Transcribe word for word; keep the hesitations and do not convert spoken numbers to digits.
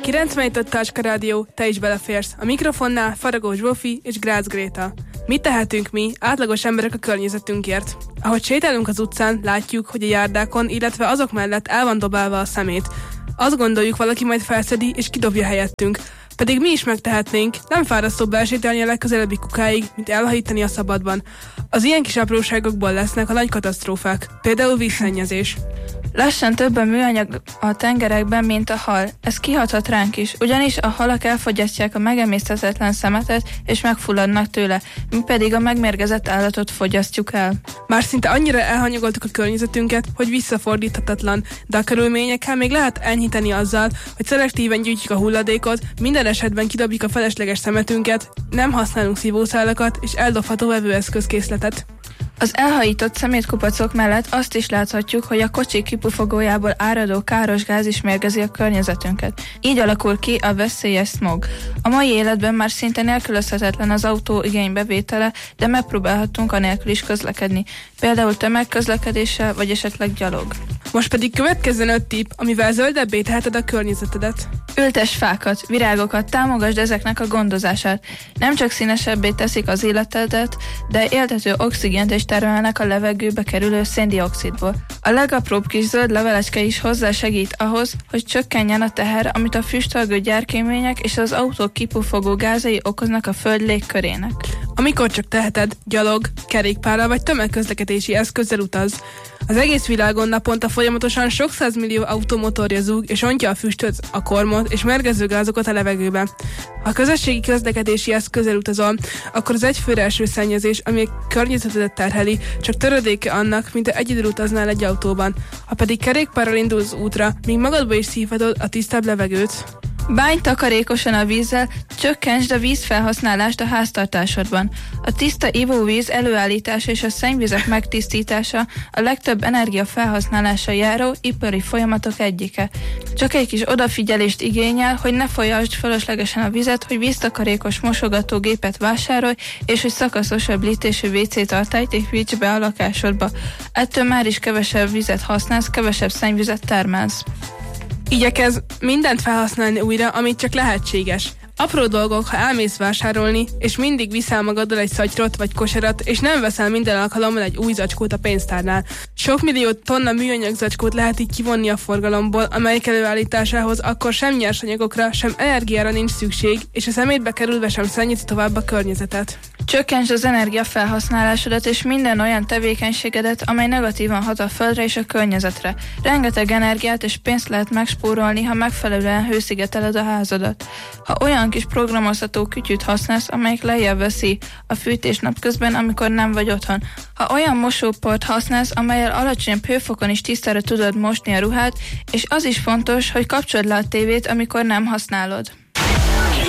kilencvenhét Tácska Rádió, te is beleférsz. A mikrofonnál Faragó Zsófi és Grácz Gréta. Mit tehetünk mi, átlagos emberek a környezetünkért? Ahogy sétálunk az utcán, látjuk, hogy a járdákon, illetve azok mellett el van dobálva a szemét. Azt gondoljuk, valaki majd felszedi és kidobja helyettünk. Pedig mi is megtehetnénk, nem fárasztóbb elsétálni a legközelebbi kukáig, mint elhajítani a szabadban. Az ilyen kis apróságokból lesznek a nagy katasztrófák, például vízszennyezés. Lassan több a műanyag a tengerekben, mint a hal. Ez kihathat ránk is, ugyanis a halak elfogyasztják a megemészthetetlen szemetet, és megfulladnak tőle, mi pedig a megmérgezett állatot fogyasztjuk el. Már szinte annyira elhanyagoltuk a környezetünket, hogy visszafordíthatatlan, de a körülményekkel még lehet enyhíteni azzal, hogy szelektíven gyűjtjük a hulladékot, minden esetben kidobjuk a felesleges szemetünket, nem használunk szívószálakat és eldobható vevőeszközkészletet. Az elhajított szemétkupacok mellett azt is láthatjuk, hogy a kocsik kipufogójából áradó káros gáz is mérgezi a környezetünket. Így alakul ki a veszélyes smog. A mai életben már szinte nélkülözhetetlen az autó igénybevétele, de megpróbálhatunk anélkül is közlekedni, például tömegközlekedéssel vagy esetleg gyalog. Most pedig következzen öt tipp, amivel zöldebbé teheted a környezetedet. Ültess fákat, virágokat, támogasd ezeknek a gondozását. Nem csak színesebbé teszik az életedet, de éltető oxigént is termelnek a levegőbe kerülő széndioxidból. A legapróbb kis zöld levelecske is hozzásegít ahhoz, hogy csökkenjen a teher, amit a füstölgő gyerkőmények és az autók kipufogó gázai okoznak a föld légkörének. Amikor csak teheted, gyalog, kerékpárral vagy tömegközlekedési eszközzel utaz. Az egész világon naponta folyamatosan sok százmillió automotorja zúg és ontja a füstöt, a kormot és mérgező gázokat a levegőbe. Ha közösségi közlekedési eszközzel utazol, akkor az egyfőre eső szennyezés, ami a környezetedet terheli, csak töredéke annak, mint ha egyedül utaznál egy autóban. Ha pedig kerékpárral indulsz útra, míg magadba is szívhatod a tisztább levegőt. Bánj takarékosan a vízzel, csökkentsd a vízfelhasználást a háztartásodban. A tiszta ivóvíz előállítása és a szennyvizek megtisztítása a legtöbb energia felhasználása járó ipari folyamatok egyike. Csak egy kis odafigyelést igényel, hogy ne folyasd fölöslegesen a vizet, hogy víztakarékos mosogatógépet vásárolj, és hogy szakaszosabb lítésű vé cé tartályt építs be a lakásodba. Ettől már is kevesebb vizet használsz, kevesebb szennyvizet termelsz. Igyekezz mindent felhasználni újra, amit csak lehetséges. Apró dolgok, ha elmész vásárolni, és mindig viszel magaddal egy szatyrot vagy kosarat, és nem veszel minden alkalommal egy új zacskót a pénztárnál. Sok millió tonna műanyag zacskót lehet így kivonni a forgalomból, amelyik előállításához akkor sem nyersanyagokra, sem energiára nincs szükség, és a szemétbe kerülve sem szennyezi tovább a környezetet. Csökkentsd az energiafelhasználásodat és minden olyan tevékenységedet, amely negatívan hat a földre és a környezetre. Rengeteg energiát és pénzt lehet megspórolni, ha megfelelően hőszigeteled a házadat. Ha olyan kis programozható kütyűt használsz, amelyik lejjebb veszi a fűtés napközben, amikor nem vagy otthon. Ha olyan mosóport használsz, amellyel alacsonyabb hőfokon is tisztára tudod mosni a ruhát, és az is fontos, hogy kapcsold le a tévét, amikor nem használod.